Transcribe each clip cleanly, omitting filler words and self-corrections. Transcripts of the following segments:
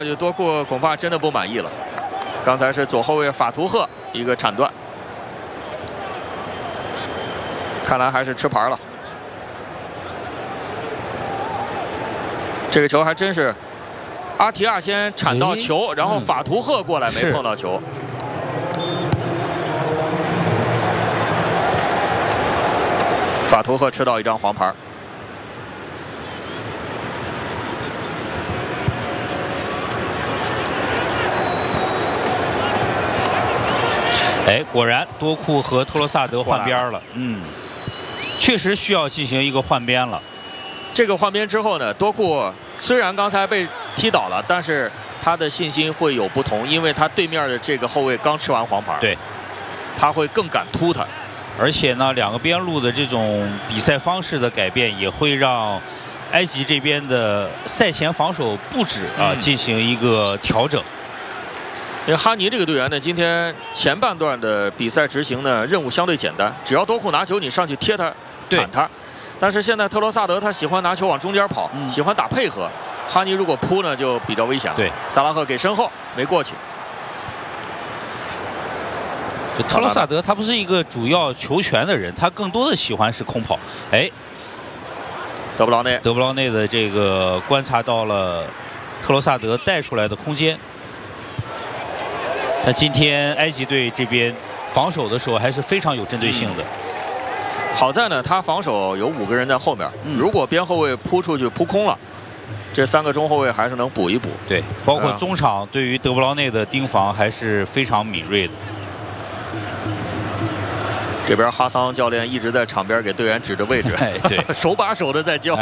就多库恐怕真的不满意了。刚才是左后卫法图赫一个铲断，看来还是吃牌了。这个球还真是阿提亚先铲到球，然后法图赫过来没碰到球。法图赫吃到一张黄牌。 哎，果然多库和特罗萨德换边了，确实需要进行一个换边了。 这个换边之后呢，多库虽然刚才被踢倒了，但是他的信心会有不同，因为他对面的这个后卫刚吃完黄牌， 对， 他会更敢突他。 而且呢，两个边路的这种比赛方式的改变，也会让埃及这边的赛前防守布置进行一个调整。 因为哈尼这个队员呢，今天前半段的比赛执行呢，任务相对简单，只要多库拿球，你上去贴他、铲他。但是现在特罗萨德他喜欢拿球往中间跑，喜欢打配合。哈尼如果扑呢，就比较危险了。 对， 萨拉赫给身后没过去。 这特罗萨德他不是一个主要球权的人，他更多的喜欢是空跑。哎， 德布劳内的这个观察到了特罗萨德带出来的空间。 但今天埃及队这边防守的时候还是非常有针对性的。 好在呢，他防守有5个人在后面，如果边后卫扑出去扑空了，这3个中后卫还是能补一补。 对，包括中场对于德布劳内的盯防还是非常敏锐的。 这边哈桑教练一直在场边给队员指着位置， 对， 手把手的在教。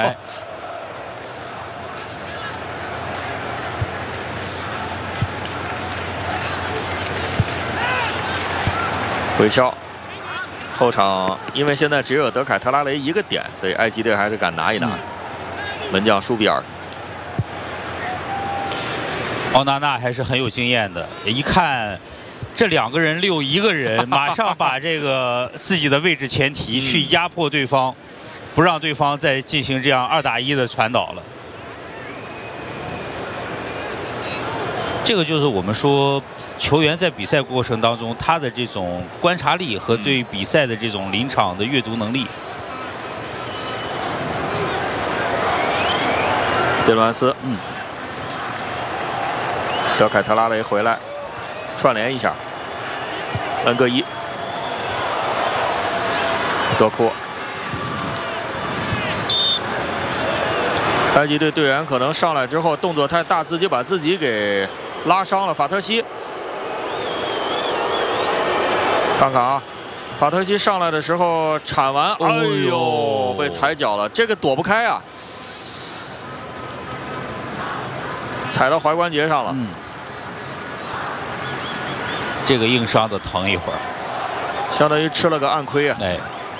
回敲，后场因为现在只有德凯特拉雷一个点，所以埃及队还是敢拿一拿。门将舒比尔， 奥纳纳还是很有经验的，一看这2个人溜1个人，马上把这个自己的位置前提去压迫对方，不让对方再进行这样2打1的传导了。这个就是我们说。 球员在比赛过程当中，他的这种观察力和对比赛的这种临场的阅读能力。 德鲁安斯，德凯特拉雷回来，串联一下，恩格伊，多库。埃及队队员可能上来之后动作太大，自己把自己给拉伤了。法特西。 看看啊，法特西上来的时候铲完，哎呦，被踩脚了，这个躲不开啊，踩到踝关节上了。 这个硬伤的疼一会儿， 相当于吃了个暗亏啊。 哎，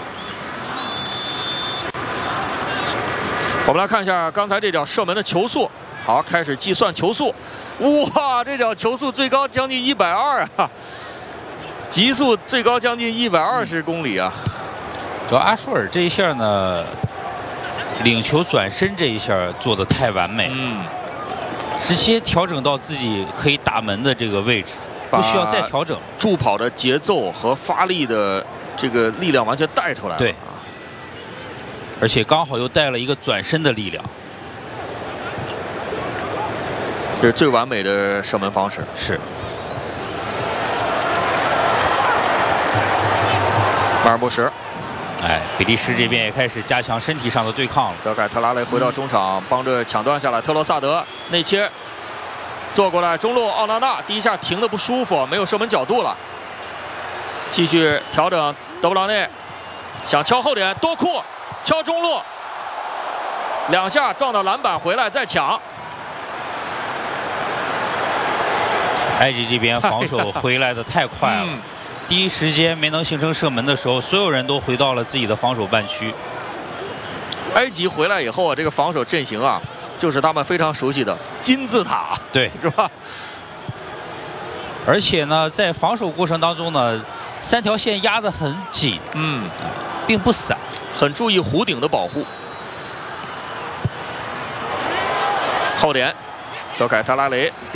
我们来看一下刚才这脚射门的球速，好，开始计算球速。哇，这脚球速最高将近120啊！ 极速最高将近120公里啊！ 主要阿舒尔这一下呢，领球转身这一下做得太完美，直接调整到自己可以打门的这个位置，不需要再调整。 助跑的节奏和发力的这个力量完全带出来了。 对，而且刚好又带了一个转身的力量， 这是最完美的射门方式。 是。 马尔穆什， 哎，比利时这边也开始加强身体上的对抗了。 德凯特拉雷回到中场，帮着抢断下来。特罗萨德内切，坐过来中路，奥纳纳第一下停的不舒服，没有射门角度了。继续调整，德布劳内想敲后点，多库敲中路，2下撞到篮板回来再抢。 埃及这边防守回来的太快了。第一时间没能形成射门的时候，所有人都回到了自己的防守半区。 埃及回来以后啊，这个防守阵型啊，就是他们非常熟悉的金字塔， 对， 是吧？ 而且呢，在防守过程当中呢，3条线压得很紧，并不散， 很注意弧顶的保护。后点，德凯特拉雷。